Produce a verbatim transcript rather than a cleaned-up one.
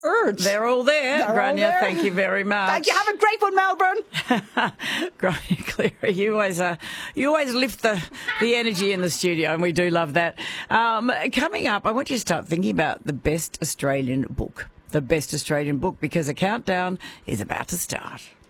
urge. They're all there, They're all Grania. there. Thank you very much. Thank you. Have a great one, Melbourne. Grania Cleary, you always uh, you always lift the, the energy in the studio, and we do love that. Um, coming up, I want you to start thinking about the best Australian book. The best Australian book, because a countdown is about to start.